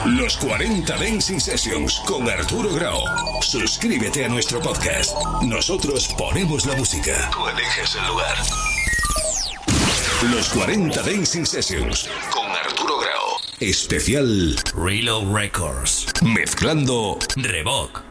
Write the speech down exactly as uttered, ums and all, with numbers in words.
Los cuarenta Dancing Sessions con Arturo Grau. Suscríbete a nuestro podcast. Nosotros ponemos la música. Tú eliges el lugar. Los cuarenta Dancing Sessions con Arturo Grau. Especial Reload Records. Mezclando Revoc.